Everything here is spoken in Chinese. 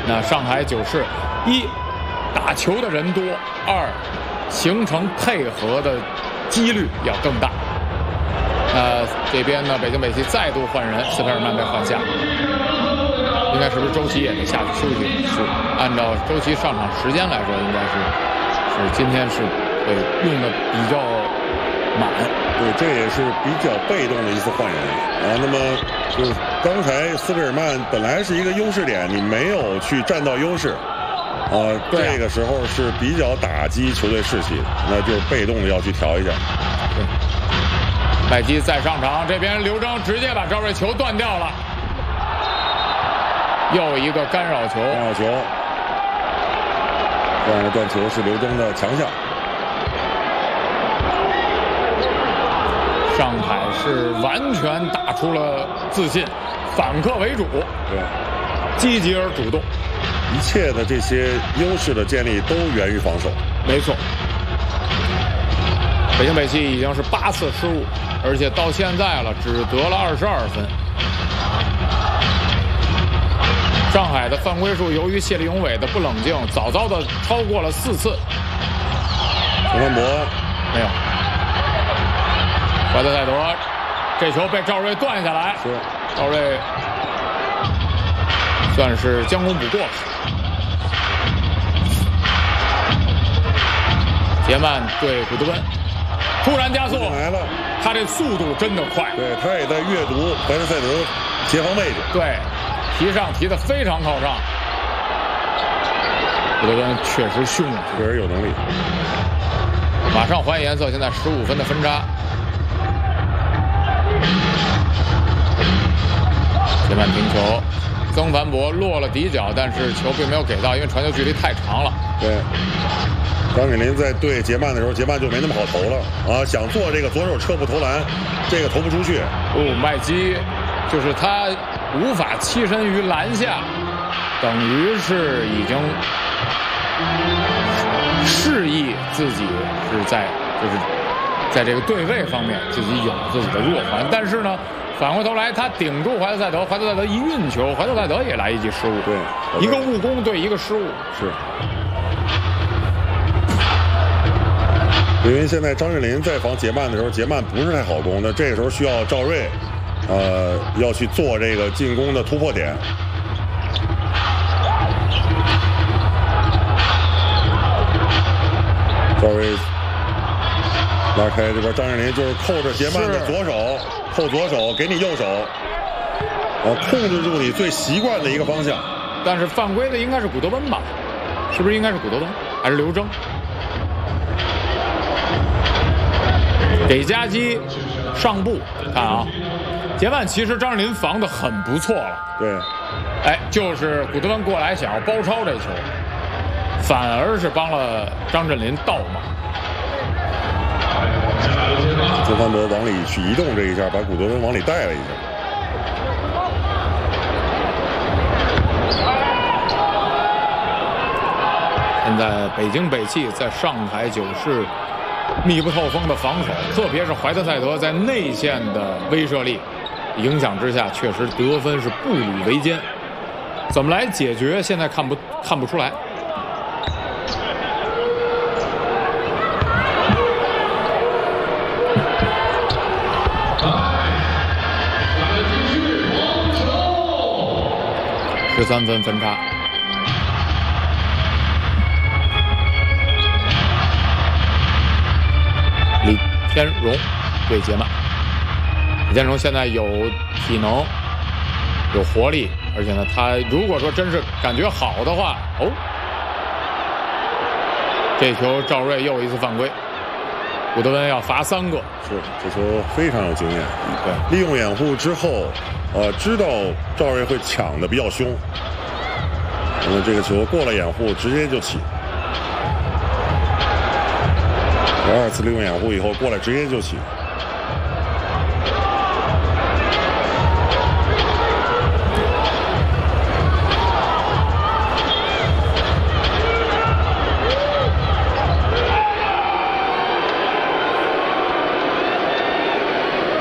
那上海九市，一打球的人多，二形成配合的几率要更大。这边呢，北京北汽再度换人，斯佩尔曼被换下，应该是不是周琦也得下去休息？是，按照周琦上场时间来说，应该是今天是用的比较满。 对，这也是比较被动的一次换人啊。那么就是刚才斯佩尔曼本来是一个优势点，你没有去占到优势。这个时候是比较打击球队士气，那就是被动的要去调一下。 麦基再上场，这边刘铮直接把赵睿球断掉了，又一个干扰球。 干扰球，这样的断球是刘铮的强项。 上海是完全打出了自信，反客为主， 对， 积极而主动。 一切的这些优势的建立都源于防守。 没错，北京北汽已经是8次失误，而且到现在了只得了22分。上海的犯规数由于谢立永伟的不冷静，早早的超过了4次。 陈汉博没有。怀特塞德这球被赵睿断下来， 是赵睿算是将功补过。杰曼对古德温突然加速来了， 他这速度真的快。 对，他也在阅读怀特塞德协防位置。 对，提上提的非常靠上。古德温确实凶， 确实有能力。 马上还颜色，现在15分的分差。杰曼停球，曾凡博落了底角，但是球并没有给到，因为传球距离太长了。 对，张景林在对杰曼的时候，杰曼就没那么好投了啊！想做这个左手侧步投篮，这个投不出去。 麦基就是他无法栖身于篮下，等于是已经示意自己是在这个对位方面自己有自己的弱环，但是呢，反过头来他顶住怀特塞德，怀特塞德一运球，怀特塞德也来一记失误， 对， 一个误攻对一个失误， 是。因为现在张镇麟在防杰曼的时候，杰曼不是太好攻，那这个时候需要赵睿，要去做这个进攻的突破点。赵睿拉开这边，张镇麟就是扣着杰曼的左手，扣左手，给你右手，控制住你最习惯的一个方向。 但是犯规的应该是古德温吧？是不是应该是古德温还是刘铮？给加基上步，看啊，杰曼其实张镇麟防得很不错了。 对， 就是古德温过来想要包抄这球，反而是帮了张镇麟倒忙。 曾凡博往里去移动这一下，把古德温往里带了一下。 现在北京北汽在上海九市密不透风的防守，特别是怀特塞德在内线的威慑力影响之下，确实得分是步履维艰。怎么来解决？现在看不出来。13分分差。李天荣对杰曼。李天荣现在有体能，有活力，而且呢，他如果说真是感觉好的话，这球赵睿又一次犯规，古德温要罚3个。 是，这球非常有经验。对，利用掩护之后，知道赵睿会抢的比较凶，那么这个球过了掩护，直接就起。第2次利用掩护以后过来，直接就起。